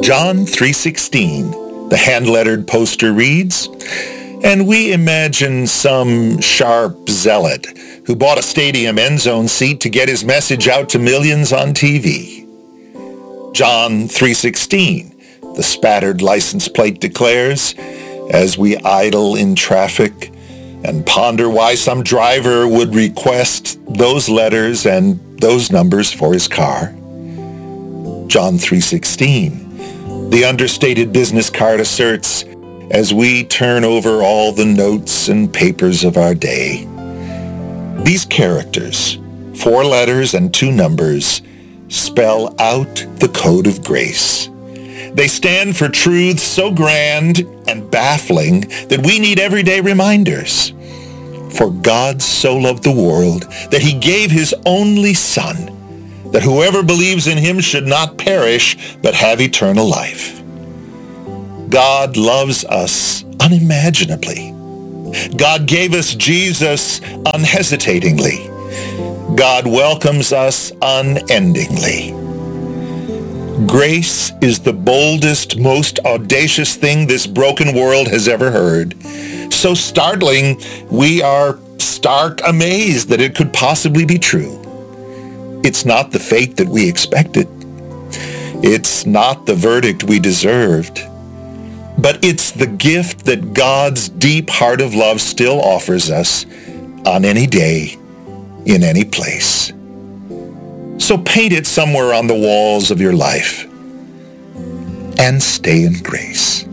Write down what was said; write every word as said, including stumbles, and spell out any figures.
John three sixteen, the hand-lettered poster reads, and we imagine some sharp zealot who bought a stadium end zone seat to get his message out to millions on T V. John three sixteen, the spattered license plate declares, as we idle in traffic and ponder why some driver would request those letters and those numbers for his car. John three sixteen, the understated business card asserts, as we turn over all the notes and papers of our day. These characters, four letters and two numbers, spell out the code of grace. They stand for truths so grand and baffling that we need everyday reminders. For God so loved the world that he gave his only Son, that whoever believes in him should not perish but have eternal life. God loves us unimaginably. God gave us Jesus unhesitatingly. God welcomes us unendingly. Grace is the boldest, most audacious thing this broken world has ever heard. So startling, we are stark amazed that it could possibly be true. It's not the fate that we expected. It's not the verdict we deserved. But it's the gift that God's deep heart of love still offers us on any day, in any place. So paint it somewhere on the walls of your life and stay in grace.